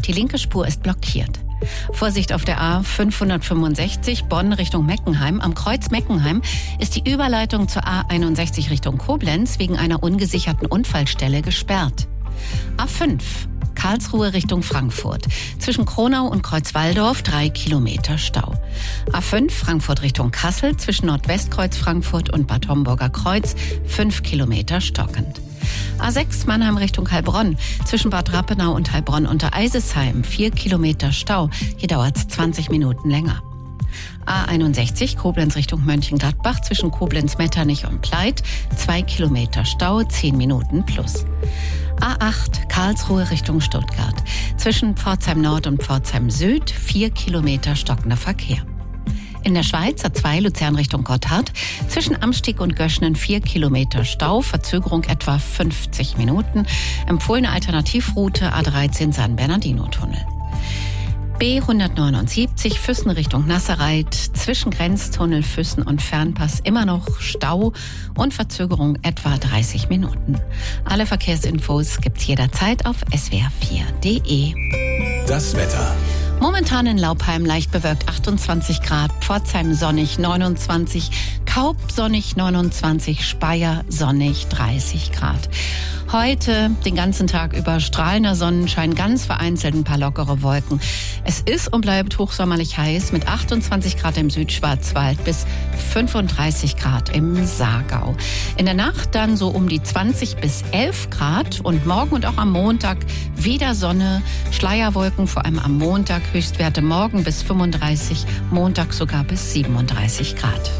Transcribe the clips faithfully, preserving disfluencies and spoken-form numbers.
Die linke Spur ist blockiert. Vorsicht auf der A fünfhundertfünfundsechzig Bonn Richtung Meckenheim. Am Kreuz Meckenheim ist die Überleitung zur A einundsechzig Richtung Koblenz wegen einer ungesicherten Unfallstelle gesperrt. A fünf Karlsruhe Richtung Frankfurt. Zwischen Kronau und Kreuzwaldorf drei Kilometer Stau. A fünf Frankfurt Richtung Kassel. Zwischen Nordwestkreuz Frankfurt und Bad Homburger Kreuz fünf Kilometer stockend. A sechs Mannheim Richtung Heilbronn. Zwischen Bad Rappenau und Heilbronn unter Eisesheim vier Kilometer Stau. Hier dauert es zwanzig Minuten länger. A einundsechzig Koblenz Richtung Mönchengladbach. Zwischen Koblenz-Metternich und Pleit zwei Kilometer Stau, zehn Minuten plus. A acht Karlsruhe Richtung Stuttgart. Zwischen Pforzheim Nord und Pforzheim Süd vier Kilometer stockender Verkehr. In der Schweiz A zwei Luzern Richtung Gotthard. Zwischen Amstieg und Göschnen vier Kilometer Stau, Verzögerung etwa fünfzig Minuten. Empfohlene Alternativroute A dreizehn San Bernardino-Tunnel. B hundertneunundsiebzig Füssen Richtung Nasserreit. Zwischen Grenztunnel Füssen und Fernpass immer noch Stau und Verzögerung etwa dreißig Minuten. Alle Verkehrsinfos gibt's jederzeit auf s w r vier punkt d e. Das Wetter. Momentan in Laupheim leicht bewölkt achtundzwanzig Grad, Pforzheim sonnig neunundzwanzig, Kaub sonnig neunundzwanzig, Speyer sonnig dreißig Grad. Heute den ganzen Tag über strahlender Sonnenschein, ganz vereinzelt ein paar lockere Wolken. Es ist und bleibt hochsommerlich heiß mit achtundzwanzig Grad im Südschwarzwald bis fünfunddreißig Grad im Saargau. In der Nacht dann so um die zwanzig bis elf Grad und morgen und auch am Montag wieder Sonne, Schleierwolken, vor allem am Montag, Höchstwerte morgen bis fünfunddreißig, Montag sogar bis siebenunddreißig Grad.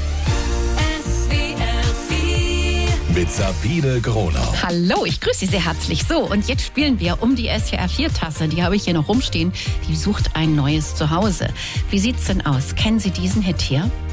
Mit Sabine Gronau. Hallo, ich grüße Sie sehr herzlich. So, und jetzt spielen wir um die S W R vier Tasse. Die habe ich hier noch rumstehen. Die sucht ein neues Zuhause. Wie sieht's denn aus? Kennen Sie diesen Hit hier?